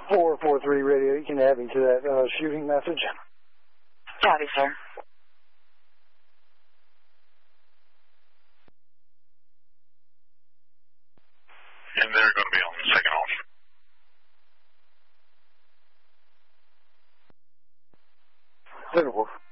443 radio, you can add me to that shooting message. Copy, sir. And they're going to be on the second off. Second off.